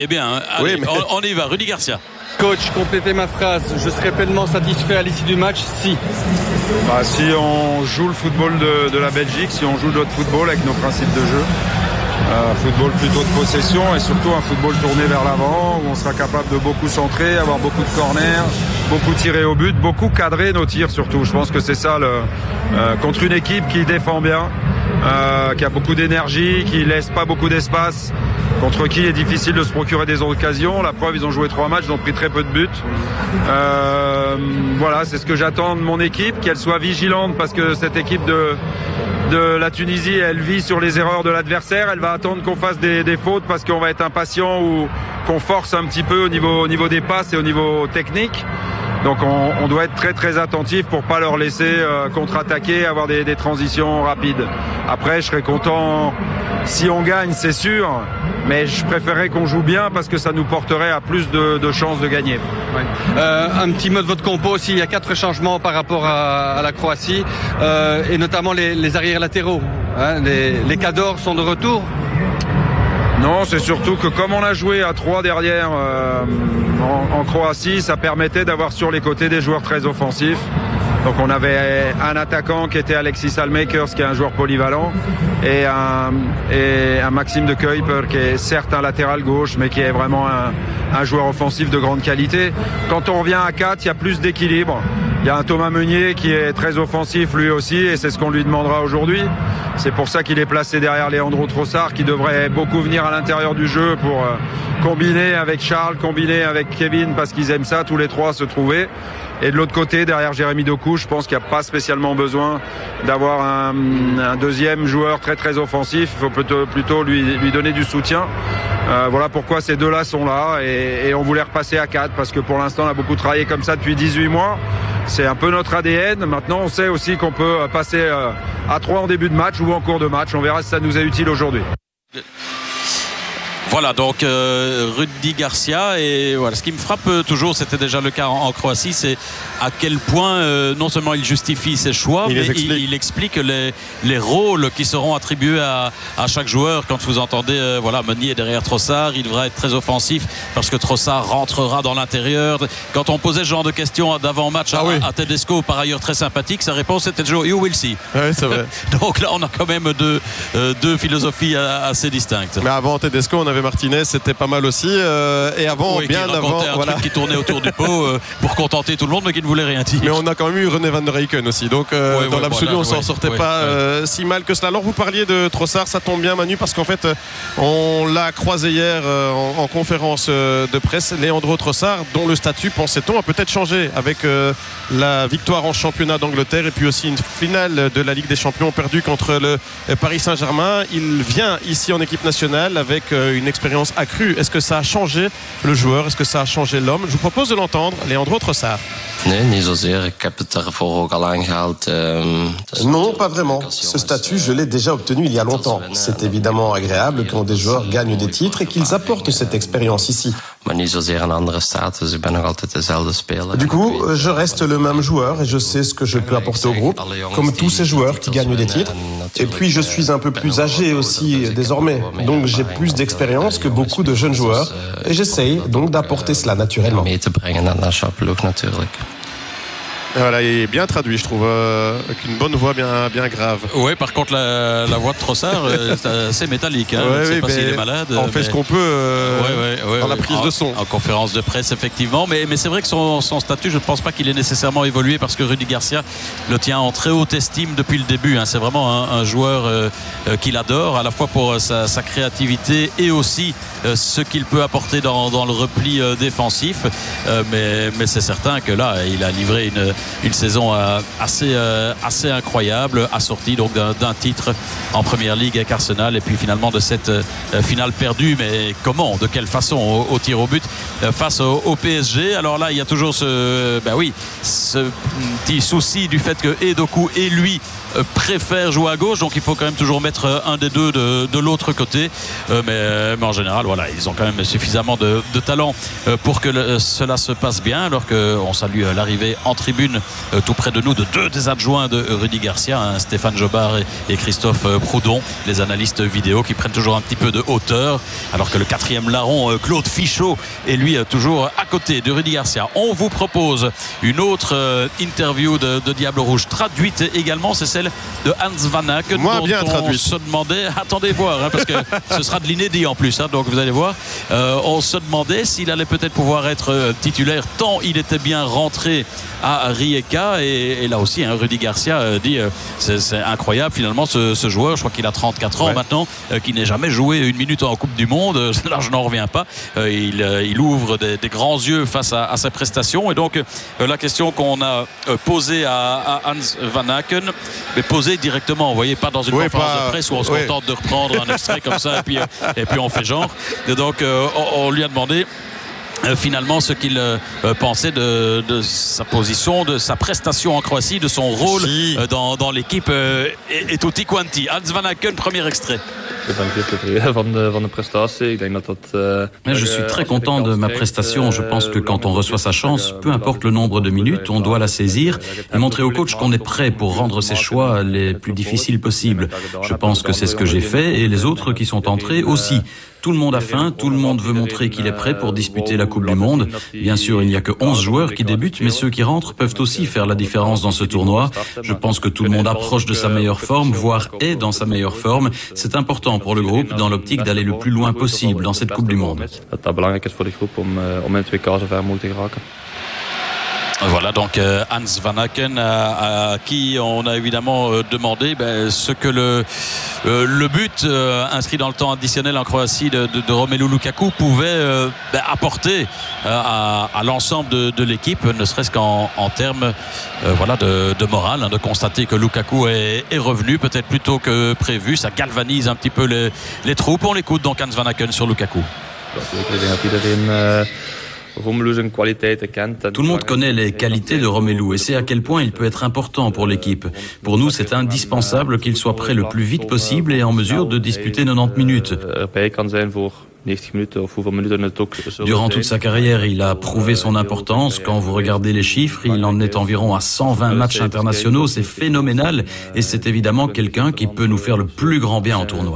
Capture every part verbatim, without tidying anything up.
Eh bien, allez, oui, mais... on, on y va. Rudy Garcia. Coach, complétez ma phrase. Je serai pleinement satisfait à l'issue du match si. Bah, si on joue le football de, de la Belgique, si on joue notre football avec nos principes de jeu. Un football plutôt de possession et surtout un football tourné vers l'avant où on sera capable de beaucoup centrer, avoir beaucoup de corners, beaucoup tirer au but, beaucoup cadrer nos tirs surtout. Je pense que c'est ça le, euh, contre une équipe qui défend bien, euh, qui a beaucoup d'énergie, qui laisse pas beaucoup d'espace, contre qui il est difficile de se procurer des occasions. La preuve, ils ont joué trois matchs, ils ont pris très peu de buts. Euh, voilà, c'est ce que j'attends de mon équipe, qu'elle soit vigilante parce que cette équipe de de la Tunisie, elle vit sur les erreurs de l'adversaire. Elle va attendre qu'on fasse des, des fautes parce qu'on va être impatient ou qu'on force un petit peu au niveau, au niveau des passes et au niveau technique. Donc on, on doit être très très attentif pour pas leur laisser euh, contre-attaquer, avoir des, des transitions rapides. Après, je serais content si on gagne, c'est sûr, mais je préférerais qu'on joue bien parce que ça nous porterait à plus de, de chances de gagner. Ouais. Euh, un petit mot de votre compo aussi. Il y a quatre changements par rapport à, à la Croatie euh, et notamment les, les arrières latéraux. Hein, les, les cadors sont de retour. Non, c'est surtout que comme on a joué à trois derrière euh, en, en Croatie, ça permettait d'avoir sur les côtés des joueurs très offensifs. Donc on avait un attaquant qui était Alexis Salmakers, qui est un joueur polyvalent, et un, et un Maxime de Kuiper, qui est certes un latéral gauche, mais qui est vraiment un, un joueur offensif de grande qualité. Quand on revient à quatre, il y a plus d'équilibre. Il y a un Thomas Meunier qui est très offensif lui aussi, et c'est ce qu'on lui demandera aujourd'hui. C'est pour ça qu'il est placé derrière Leandro Trossard, qui devrait beaucoup venir à l'intérieur du jeu pour euh, combiner avec Charles, combiner avec Kevin, parce qu'ils aiment ça tous les trois se trouver. Et de l'autre côté, derrière Jérémy Doku, je pense qu'il n'y a pas spécialement besoin d'avoir un, un deuxième joueur très très offensif. Il faut plutôt, plutôt lui, lui donner du soutien. Euh, voilà pourquoi ces deux-là sont là. Et, et on voulait repasser à quatre parce que pour l'instant, on a beaucoup travaillé comme ça depuis dix-huit mois. C'est un peu notre A D N. Maintenant, on sait aussi qu'on peut passer à trois en début de match ou en cours de match. On verra si ça nous est utile aujourd'hui. Voilà, donc euh, Rudy Garcia, et voilà, ce qui me frappe euh, toujours, c'était déjà le cas en, en Croatie, c'est à quel point euh, non seulement il justifie ses choix, il mais explique. Il, il explique les, les rôles qui seront attribués à, à chaque joueur. Quand vous entendez, euh, voilà, Meunier derrière Trossard, il devra être très offensif parce que Trossard rentrera dans l'intérieur. Quand on posait ce genre de questions d'avant-match ah à, oui. à Tedesco, par ailleurs très sympathique, sa réponse était toujours You will see. Oui, c'est vrai. Donc là, on a quand même deux, euh, deux philosophies assez distinctes. Mais avant Tedesco, on avait Martinez, c'était pas mal aussi. Euh, et avant, oui, bien qui avant, un voilà. truc qui tournait autour du pot euh, pour contenter tout le monde, mais qui ne voulait rien dire. Mais on a quand même eu René van der Eycken aussi. Donc euh, ouais, dans ouais, l'absolu, voilà, on s'en ouais, sortait ouais, pas ouais. Euh, si mal que cela. Alors vous parliez de Trossard, ça tombe bien Manu, parce qu'en fait, on l'a croisé hier euh, en, en conférence euh, de presse. Leandro Trossard, dont le statut, pensait-on, a peut-être changé avec euh, la victoire en championnat d'Angleterre et puis aussi une finale de la Ligue des Champions perdue contre le Paris Saint-Germain. Il vient ici en équipe nationale avec euh, une expérience accrue. Est-ce que ça a changé le joueur? Est-ce que ça a changé l'homme? Je vous propose de l'entendre, Leandro Trossard. Non, pas vraiment. Ce statut, je l'ai déjà obtenu il y a longtemps. C'est évidemment agréable quand des joueurs gagnent des titres et qu'ils apportent cette expérience ici. Du coup, je reste le même joueur et je sais ce que je peux apporter au groupe, comme tous ces joueurs qui gagnent des titres. Et puis, je suis un peu plus âgé aussi désormais. Donc, j'ai plus d'expérience que beaucoup de jeunes joueurs et j'essaye donc d'apporter cela naturellement. Voilà, il est bien traduit, je trouve, euh, avec une bonne voix bien, bien grave. Oui, par contre, la, la voix de Trossard, euh, c'est assez métallique. Hein. Ouais, je ne sais oui, pas s'il est malade. On fait mais... ce qu'on peut euh, ouais, ouais, ouais, dans la ouais. prise en, de son. En conférence de presse, effectivement. Mais, mais c'est vrai que son, son statut, je ne pense pas qu'il ait nécessairement évolué parce que Rudy Garcia le tient en très haute estime depuis le début. Hein. C'est vraiment un, un joueur euh, euh, qu'il adore, à la fois pour euh, sa, sa créativité et aussi euh, ce qu'il peut apporter dans, dans le repli euh, défensif. Euh, mais mais c'est certain que là, il a livré une, une saison à assez, euh, assez incroyable, assorti donc d'un, d'un titre en Première Ligue avec Arsenal et puis finalement de cette euh, finale perdue. Mais comment, de quelle façon au, au tir au but euh, face au, au P S G. Alors là, il y a toujours ce, ben oui, ce petit souci du fait que Edoku et lui euh, préfèrent jouer à gauche, donc il faut quand même toujours mettre un des deux de, de l'autre côté. Euh, mais, mais en général, voilà, ils ont quand même suffisamment de, de talent euh, pour que le, cela se passe bien. Alors qu'on salue l'arrivée en tribune tribune euh, tout près de nous de deux des adjoints de Rudy Garcia, hein, Stéphane Jobard et, et Christophe euh, Proudhon, les analystes vidéo qui prennent toujours un petit peu de hauteur, alors que le quatrième larron, euh, Claude Fichot, est lui euh, toujours à côté de Rudy Garcia. On vous propose une autre euh, interview de, de Diable Rouge, traduite également, c'est celle de Hans Van Aken, Moi, dont bien on traduite. se demandait, attendez voir, hein, parce que ce sera de l'inédit en plus, hein, donc vous allez voir, euh, on se demandait s'il allait peut-être pouvoir être euh, titulaire tant il était bien rentré à Rijeka, et, et là aussi hein, Rudy Garcia euh, dit euh, c'est, c'est incroyable finalement ce, ce joueur, je crois qu'il a trente-quatre ans ouais. maintenant, euh, qui n'est jamais joué une minute en Coupe du Monde, euh, là je n'en reviens pas, euh, il, euh, il ouvre des, des grands yeux face à, à ses prestations, et donc euh, la question qu'on a euh, posée à, à Hans Van Aken, mais posée directement, vous voyez, pas dans une oui, conférence pas, de presse où on se oui. contente de reprendre un extrait comme ça et puis, euh, et puis on fait genre, et donc euh, on, on lui a demandé Euh, finalement ce qu'il euh, pensait de, de sa position, de sa prestation en Croatie, de son rôle si. euh, dans, dans l'équipe euh, et, et tutti quanti. Hans Van Aken, premier extrait. Je suis très content de ma prestation. Je pense que quand on reçoit sa chance, peu importe le nombre de minutes, on doit la saisir et montrer au coach qu'on est prêt pour rendre ses choix les plus difficiles possibles. Je pense que c'est ce que j'ai fait et les autres qui sont entrés aussi. Tout le monde a faim, tout le monde veut montrer qu'il est prêt pour disputer la Coupe du Monde. Bien sûr, il n'y a que onze joueurs qui débutent, mais ceux qui rentrent peuvent aussi faire la différence dans ce tournoi. Je pense que tout le monde approche de sa meilleure forme, voire est dans sa meilleure forme. C'est important pour le groupe dans l'optique d'aller le plus loin possible dans cette Coupe du Monde. Voilà donc euh, Hans Van Aken à, à qui on a évidemment euh, demandé ben, ce que le, euh, le but euh, inscrit dans le temps additionnel en Croatie de, de, de Romelu Lukaku pouvait euh, ben, apporter euh, à, à l'ensemble de, de l'équipe, ne serait-ce qu'en en termes euh, voilà, de, de morale, hein, de constater que Lukaku est, est revenu peut-être plus tôt que prévu, ça galvanise un petit peu les, les troupes. On l'écoute donc Hans Van Aken sur Lukaku. Tout le monde connaît les qualités de Romelu et sait à quel point il peut être important pour l'équipe. Pour nous, c'est indispensable qu'il soit prêt le plus vite possible et en mesure de disputer quatre-vingt-dix minutes. Durant toute sa carrière, il a prouvé son importance. Quand vous regardez les chiffres, il en est environ à cent vingt matchs internationaux. C'est phénoménal et c'est évidemment quelqu'un qui peut nous faire le plus grand bien en tournoi.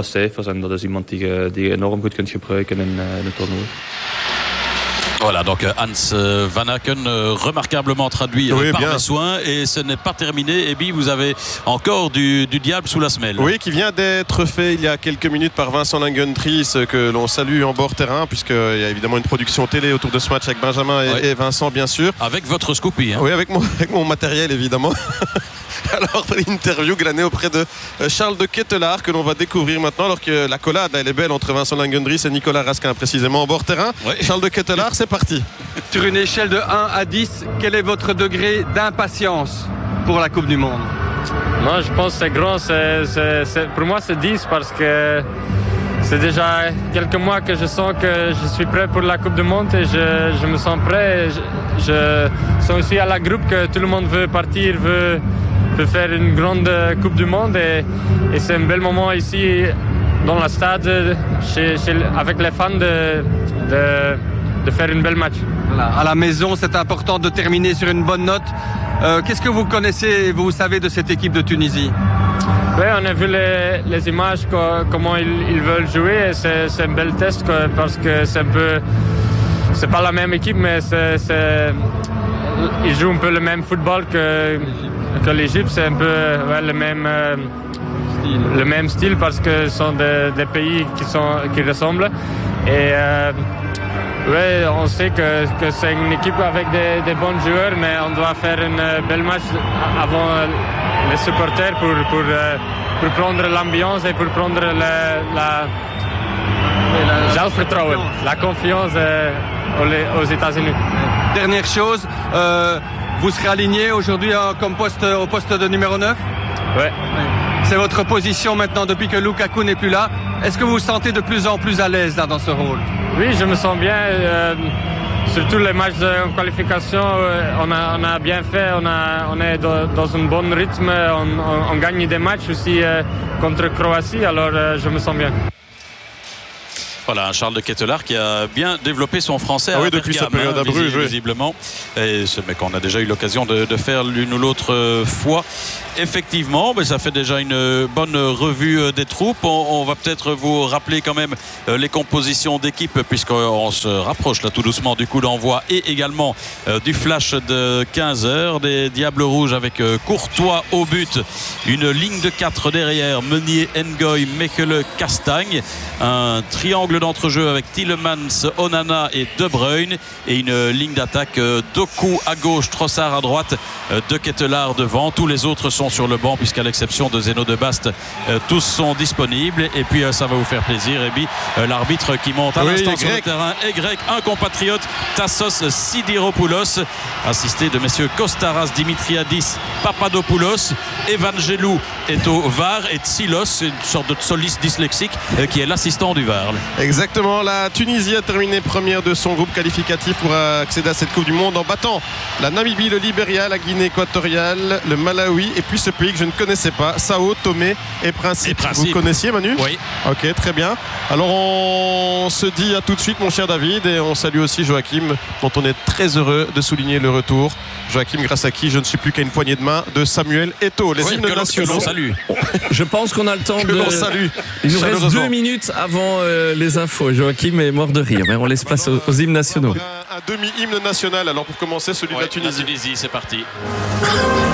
Voilà, donc Hans Van Aken, remarquablement traduit oui, par bien. mes soins, et ce n'est pas terminé. Ebi, vous avez encore du, du diable sous la semelle. Oui, qui vient d'être fait il y a quelques minutes par Vincent Langendries, que l'on salue en bord terrain, puisqu'il y a évidemment une production télé autour de ce match avec Benjamin et, oui. et Vincent, bien sûr. Avec votre Scoopy. Hein. Oui, avec mon, avec mon matériel, évidemment. Alors, l'interview glanée auprès de Charles de Ketelaar que l'on va découvrir maintenant, alors que la collade elle est belle entre Vincent Langendries et Nicolas Raskin, précisément en bord terrain. Oui. Charles de Ketelaar, c'est parti. Sur une échelle de un à dix, quel est votre degré d'impatience pour la Coupe du Monde? Moi, je pense que c'est grand. C'est, c'est, c'est, pour moi, c'est dix parce que c'est déjà quelques mois que je sens que je suis prêt pour la Coupe du Monde et je, je me sens prêt. Je, je sens aussi à la groupe que tout le monde veut partir, veut, veut faire une grande Coupe du Monde et, et c'est un bel moment ici dans le stade chez, chez, avec les fans de, de, de faire une belle match. Voilà. À la maison, c'est important de terminer sur une bonne note. Euh, qu'est-ce que vous connaissez, vous savez de cette équipe de Tunisie? Oui, on a vu les, les images, comment ils, ils veulent jouer. Et c'est, c'est un bel test parce que c'est un peu, c'est pas la même équipe, mais c'est, c'est, ils jouent un peu le même football que, que l'Égypte. C'est un peu ouais, le même euh, style. le même style parce que ce sont des, des pays qui sont qui ressemblent. Et euh, ouais, on sait que, que c'est une équipe avec des, des bons joueurs, mais on doit faire une belle match avant les supporters pour, pour, pour prendre l'ambiance et pour prendre la, la, la, la confiance aux États-Unis. Dernière chose, euh, vous serez aligné aujourd'hui comme poste, au poste de numéro neuf? Oui. C'est votre position maintenant depuis que Lukaku n'est plus là. Est-ce que vous vous sentez de plus en plus à l'aise là, dans ce rôle? Oui, je me sens bien. Euh, surtout les matchs en qualification, euh, on, a, on a bien fait. On, a, on est dans, dans un bon rythme. On, on, on gagne des matchs aussi euh, contre Croatie. Alors, euh, je me sens bien. Voilà, Charles de Ketelaar qui a bien développé son français. Ah oui, à depuis Bergame, sa période à Bruges, oui. visiblement. Et ce mec qu'on a déjà eu l'occasion de, de faire l'une ou l'autre fois. Effectivement, mais ça fait déjà une bonne revue des troupes. On, on va peut-être vous rappeler quand même les compositions d'équipe, puisqu'on se rapproche là tout doucement du coup d'envoi et également euh, du flash de quinze heures. Des Diables Rouges avec euh, Courtois au but, une ligne de quatre derrière, Meunier, Ngoy, Mechele, Castagne, un triangle d'entrejeu avec Tielemans, Onana et De Bruyne, et une ligne d'attaque euh, Doku à gauche, Trossard à droite, euh, De Ketelaar devant. Tous les autres sont sur le banc, puisqu'à l'exception de Zeno de Bast, euh, tous sont disponibles. Et puis euh, ça va vous faire plaisir, et puis euh, l'arbitre qui monte à oui, l'instant sur grec. le terrain est grec, un compatriote, Tassos Sidiropoulos, assisté de messieurs Kostaras, Dimitriadis, Papadopoulos. Evangelou est au V A R et Tsilos, une sorte de Tsolis dyslexique, euh, qui est l'assistant du V A R. Exactement, la Tunisie a terminé première de son groupe qualificatif pour accéder à cette Coupe du Monde en battant la Namibie, le Libéria, la Guinée équatoriale, le Malawi et puis ce pays que je ne connaissais pas, Sao Tomé et Principe. Et Principe. Vous connaissiez, Manu? Oui. Ok, très bien. Alors on se dit à tout de suite, mon cher David, et on salue aussi Joachim, dont on est très heureux de souligner le retour. Joachim, grâce à qui je ne suis plus qu'à une poignée de main de Samuel Eto'o. Les Oui, hymnes que l'on- que nationaux. l'on salue. Je pense qu'on a le temps Que de. l'on salue. Il nous reste Chaleureusement. deux minutes avant euh, les infos. Joachim est mort de rire, mais on laisse place aux, aux hymnes nationaux. Un, un demi-hymne national. Alors pour commencer, celui de Ouais, la Tunisie. La Tunisie, c'est parti.